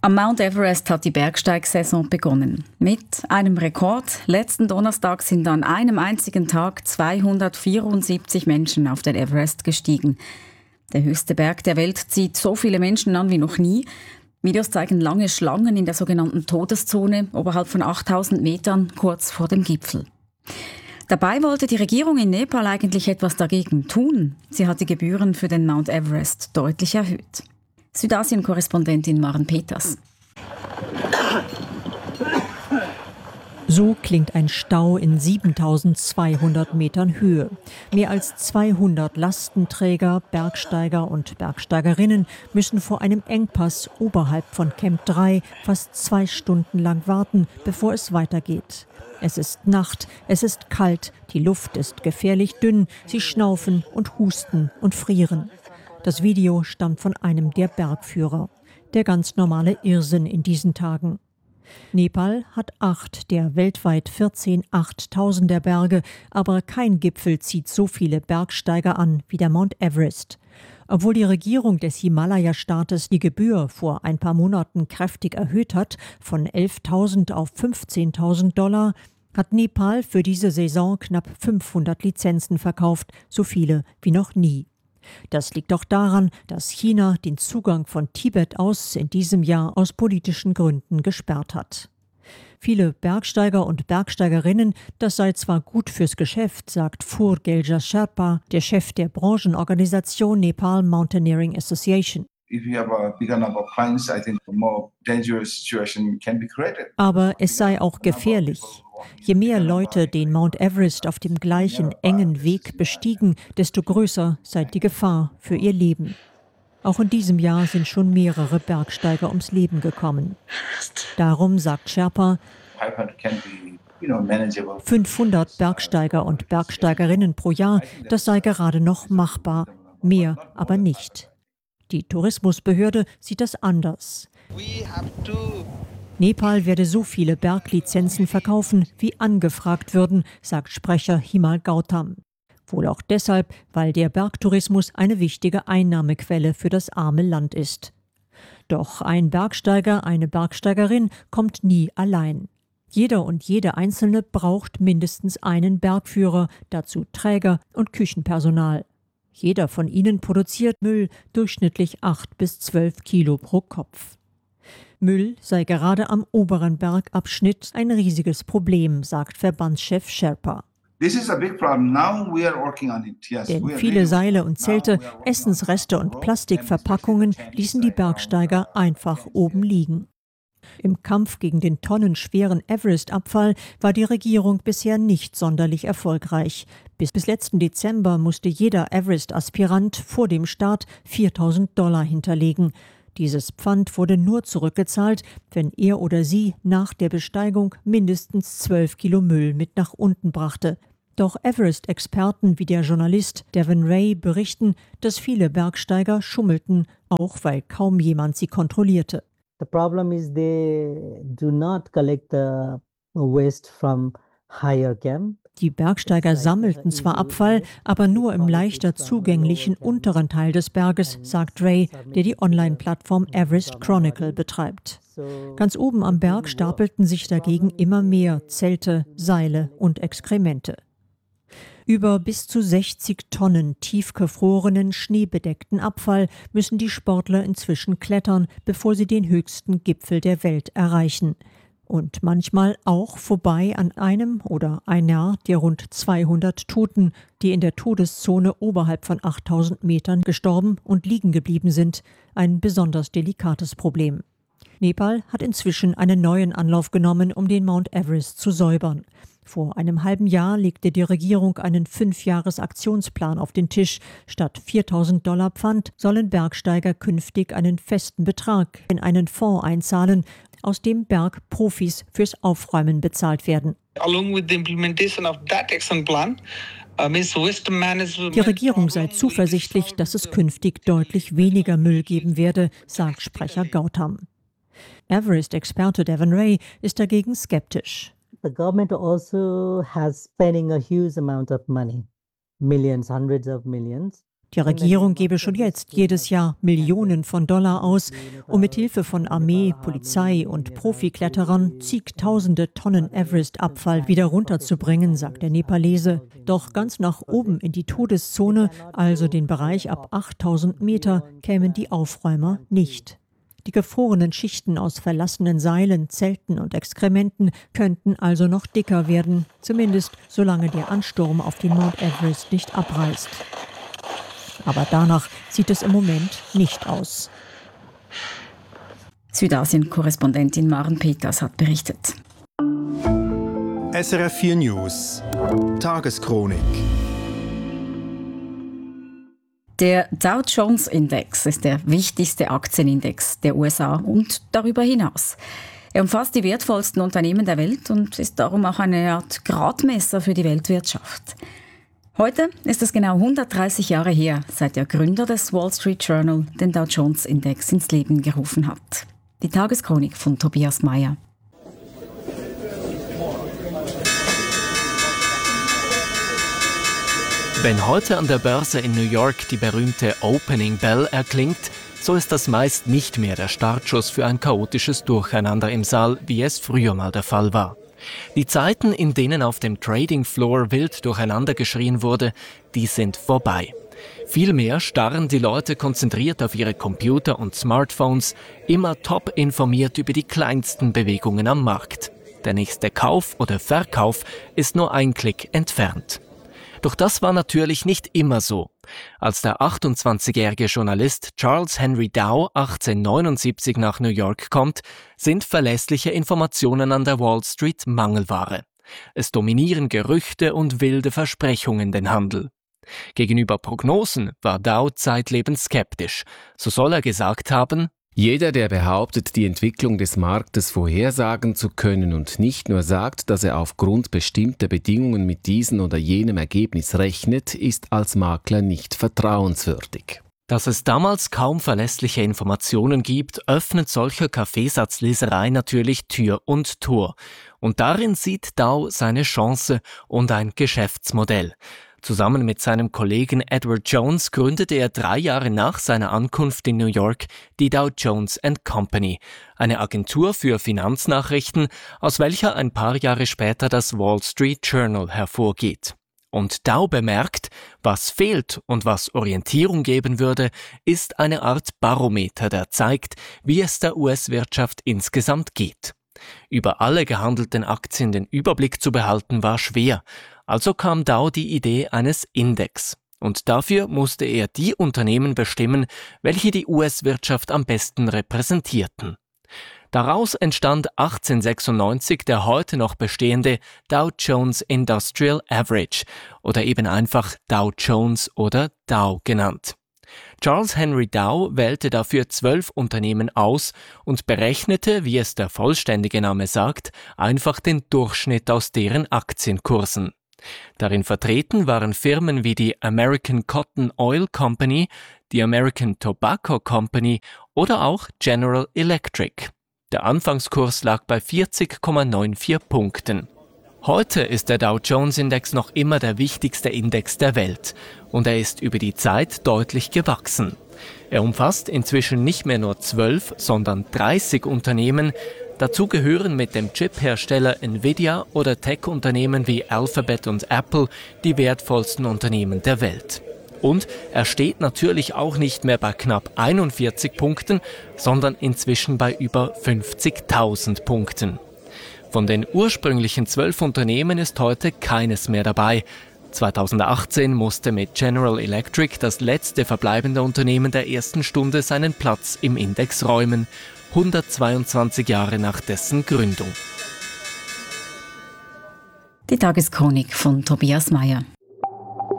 Am Mount Everest hat die Bergsteigsaison begonnen. Mit einem Rekord. Letzten Donnerstag sind an einem einzigen Tag 274 Menschen auf den Everest gestiegen. Der höchste Berg der Welt zieht so viele Menschen an wie noch nie. Videos zeigen lange Schlangen in der sogenannten Todeszone oberhalb von 8000 Metern kurz vor dem Gipfel. Dabei wollte die Regierung in Nepal eigentlich etwas dagegen tun. Sie hat die Gebühren für den Mount Everest deutlich erhöht. Südasien-Korrespondentin Maren Peters. So klingt ein Stau in 7200 Metern Höhe. Mehr als 200 Lastenträger, Bergsteiger und Bergsteigerinnen müssen vor einem Engpass oberhalb von Camp 3 fast 2 Stunden lang warten, bevor es weitergeht. Es ist Nacht, es ist kalt, die Luft ist gefährlich dünn, sie schnaufen und husten und frieren. Das Video stammt von einem der Bergführer. Der ganz normale Irrsinn in diesen Tagen. Nepal hat 8 der weltweit 14 8000er Berge, aber kein Gipfel zieht so viele Bergsteiger an wie der Mount Everest. Obwohl die Regierung des Himalaya-Staates die Gebühr vor ein paar Monaten kräftig erhöht hat, von 11.000 auf 15.000 $, hat Nepal für diese Saison knapp 500 Lizenzen verkauft, so viele wie noch nie. Das liegt auch daran, dass China den Zugang von Tibet aus in diesem Jahr aus politischen Gründen gesperrt hat. Viele Bergsteiger und Bergsteigerinnen, das sei zwar gut fürs Geschäft, sagt Phur Gelja Sherpa, der Chef der Branchenorganisation Nepal Mountaineering Association. Aber es sei auch gefährlich. Je mehr Leute den Mount Everest auf dem gleichen engen Weg bestiegen, desto größer sei die Gefahr für ihr Leben. Auch in diesem Jahr sind schon mehrere Bergsteiger ums Leben gekommen. Darum, sagt Sherpa, 500 Bergsteiger und Bergsteigerinnen pro Jahr, das sei gerade noch machbar, mehr aber nicht. Die Tourismusbehörde sieht das anders. Nepal werde so viele Berglizenzen verkaufen, wie angefragt würden, sagt Sprecher Himal Gautam. Wohl auch deshalb, weil der Bergtourismus eine wichtige Einnahmequelle für das arme Land ist. Doch ein Bergsteiger, eine Bergsteigerin kommt nie allein. Jeder und jede Einzelne braucht mindestens einen Bergführer, dazu Träger und Küchenpersonal. Jeder von ihnen produziert Müll, durchschnittlich 8 bis 12 Kilo pro Kopf. Müll sei gerade am oberen Bergabschnitt ein riesiges Problem, sagt Verbandschef Sherpa. Denn viele Seile und Zelte, Essensreste und Plastikverpackungen ließen die Bergsteiger einfach oben liegen. Im Kampf gegen den tonnenschweren Everest-Abfall war die Regierung bisher nicht sonderlich erfolgreich. Bis letzten Dezember musste jeder Everest-Aspirant vor dem Start 4.000 $ hinterlegen. Dieses Pfand wurde nur zurückgezahlt, wenn er oder sie nach der Besteigung mindestens 12 Kilo Müll mit nach unten brachte. Doch Everest-Experten wie der Journalist Devin Ray berichten, dass viele Bergsteiger schummelten, auch weil kaum jemand sie kontrollierte. The problem is they do not collect the waste from higher camp. Die Bergsteiger sammelten zwar Abfall, aber nur im leichter zugänglichen unteren Teil des Berges, sagt Ray, der die Online-Plattform Everest Chronicle betreibt. Ganz oben am Berg stapelten sich dagegen immer mehr Zelte, Seile und Exkremente. Über bis zu 60 Tonnen tiefgefrorenen, schneebedeckten Abfall müssen die Sportler inzwischen klettern, bevor sie den höchsten Gipfel der Welt erreichen. Und manchmal auch vorbei an einem oder einer der rund 200 Toten, die in der Todeszone oberhalb von 8000 Metern gestorben und liegen geblieben sind. Ein besonders delikates Problem. Nepal hat inzwischen einen neuen Anlauf genommen, um den Mount Everest zu säubern. Vor einem halben Jahr legte die Regierung einen 5-Jahres-Aktionsplan auf den Tisch. Statt 4.000 $ Pfand sollen Bergsteiger künftig einen festen Betrag in einen Fonds einzahlen, aus dem Bergprofis fürs Aufräumen bezahlt werden. Die Regierung sei zuversichtlich, dass es künftig deutlich weniger Müll geben werde, sagt Sprecher Gautam. Everest-Experte Devin Ray ist dagegen skeptisch. The government also has spending a huge amount of money, millions, hundreds of millions. Die Regierung gebe schon jetzt jedes Jahr Millionen von Dollar aus, um mit Hilfe von Armee, Polizei und Profikletterern zigtausende Tonnen Everest-Abfall wieder runterzubringen, sagt der Nepalese. Doch ganz nach oben in die Todeszone, also den Bereich ab 8000 Meter, kämen die Aufräumer nicht. Die gefrorenen Schichten aus verlassenen Seilen, Zelten und Exkrementen könnten also noch dicker werden, zumindest solange der Ansturm auf den Mount Everest nicht abreißt. Aber danach sieht es im Moment nicht aus. Südasien-Korrespondentin Maren Peters hat berichtet. SRF 4 News Tageschronik. Der Dow Jones Index ist der wichtigste Aktienindex der USA und darüber hinaus. Er umfasst die wertvollsten Unternehmen der Welt und ist darum auch eine Art Gradmesser für die Weltwirtschaft. Heute ist es genau 130 Jahre her, seit der Gründer des Wall Street Journal den Dow Jones Index ins Leben gerufen hat. Die Tageschronik von Tobias Meyer. Wenn heute an der Börse in New York die berühmte Opening Bell erklingt, so ist das meist nicht mehr der Startschuss für ein chaotisches Durcheinander im Saal, wie es früher mal der Fall war. Die Zeiten, in denen auf dem Trading Floor wild durcheinander geschrien wurde, die sind vorbei. Vielmehr starren die Leute konzentriert auf ihre Computer und Smartphones, immer top informiert über die kleinsten Bewegungen am Markt. Der nächste Kauf oder Verkauf ist nur ein Klick entfernt. Doch das war natürlich nicht immer so. Als der 28-jährige Journalist Charles Henry Dow 1879 nach New York kommt, sind verlässliche Informationen an der Wall Street Mangelware. Es dominieren Gerüchte und wilde Versprechungen den Handel. Gegenüber Prognosen war Dow zeitlebens skeptisch. So soll er gesagt haben: Jeder, der behauptet, die Entwicklung des Marktes vorhersagen zu können und nicht nur sagt, dass er aufgrund bestimmter Bedingungen mit diesem oder jenem Ergebnis rechnet, ist als Makler nicht vertrauenswürdig. Dass es damals kaum verlässliche Informationen gibt, öffnet solcher Kaffeesatzleserei natürlich Tür und Tor. Und darin sieht Dow seine Chance und ein Geschäftsmodell. Zusammen mit seinem Kollegen Edward Jones gründete er 3 Jahre nach seiner Ankunft in New York die Dow Jones & Company, eine Agentur für Finanznachrichten, aus welcher ein paar Jahre später das Wall Street Journal hervorgeht. Und Dow bemerkt, was fehlt und was Orientierung geben würde, ist eine Art Barometer, der zeigt, wie es der US-Wirtschaft insgesamt geht. Über alle gehandelten Aktien den Überblick zu behalten, war schwer. Also kam Dow die Idee eines Index. Und dafür musste er die Unternehmen bestimmen, welche die US-Wirtschaft am besten repräsentierten. Daraus entstand 1896 der heute noch bestehende Dow Jones Industrial Average oder eben einfach Dow Jones oder Dow genannt. Charles Henry Dow wählte dafür 12 Unternehmen aus und berechnete, wie es der vollständige Name sagt, einfach den Durchschnitt aus deren Aktienkursen. Darin vertreten waren Firmen wie die American Cotton Oil Company, die American Tobacco Company oder auch General Electric. Der Anfangskurs lag bei 40,94 Punkten. Heute ist der Dow Jones Index noch immer der wichtigste Index der Welt und er ist über die Zeit deutlich gewachsen. Er umfasst inzwischen nicht mehr nur 12, sondern 30 Unternehmen. Dazu gehören mit dem Chip-Hersteller Nvidia oder Tech-Unternehmen wie Alphabet und Apple die wertvollsten Unternehmen der Welt. Und er steht natürlich auch nicht mehr bei knapp 41 Punkten, sondern inzwischen bei über 50.000 Punkten. Von den ursprünglichen 12 Unternehmen ist heute keines mehr dabei. 2018 musste mit General Electric das letzte verbleibende Unternehmen der ersten Stunde seinen Platz im Index räumen, 122 Jahre nach dessen Gründung. Die Tageschronik von Tobias Meyer.